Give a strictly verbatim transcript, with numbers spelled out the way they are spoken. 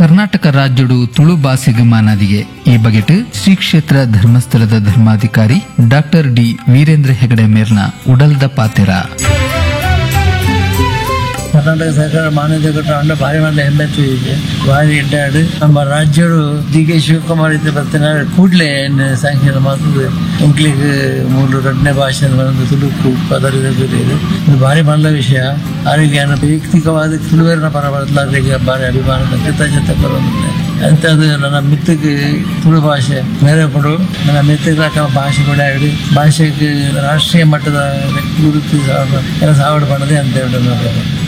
ಕರ್ನಾಟಕ ರಾಜ್ಯಡು ತುಳು ಭಾಷೆಗೆ ಮಾನದಿಗೆ ಈ ಬಗೆಟ್ ಶ್ರೀ ಕ್ಷೇತ್ರ ಧರ್ಮಸ್ಥಳದ ಧರ್ಮಾಧಿಕಾರಿ ಡಾಕ್ಟರ್ ಡಿ ವೀರೇಂದ್ರ ಹೆಗಡೆ ಮೇರ್ನ ಉಡಲ್ದ ಪಾತೆರ ಕರ್ನಾಟಕ ಸರ್ಕಾರ ಮಾನ್ಯತೆ ಕೊಟ್ಟ ಭಾರಿ ಮಂದಿ ಹೆಮ್ಮೆ ಇದೆ ಭಾರಿ ಇಡ್ಡಾಡು ನಮ್ಮ ರಾಜ್ಯರು ಡಿ ಕೆ ಶಿವಕುಮಾರ್ ಇದ್ದ ಬರ್ತಾನೆ ಕೂಡಲೇ ಸ್ಯಾಂಕ್ಷನ್ ಮಾಡ್ತದೆ ಇಂಗ್ಲಿಷ್ ಮೂರು ಎರಡನೇ ಭಾಷೆ ಒಂದು ತುಳುಕು ಪದರದ ಇದು ಇದು ಭಾರಿ ಮಲ್ಲ ವಿಷಯ ಆರೋಗ್ಯ ವೈಯಕ್ತಿಕವಾದ ತುಳುವೇರಿನ ಪರ ಬದಲಾವಣೆಗೆ ಭಾರಿ ಅಭಿಮಾನ ಕೃತಜ್ಞತೆ ಬರೋದಿಲ್ಲ ಅಂಥದ್ದು ನನ್ನ ಮಿತ್ತಿಗೆ ತುಳು ಭಾಷೆ ಬೇರೆ ಕೊಡು ನನ್ನ ಮಿತ್ತಿಗೆ ಭಾಷೆ ಕೂಡ ಹೇಳಿ ಭಾಷೆಗೆ ರಾಷ್ಟ್ರೀಯ ಮಟ್ಟದ ಗುರುತು ಸಾವಡ ಪಡದೆ ಅಂತ ಹೇಳಿ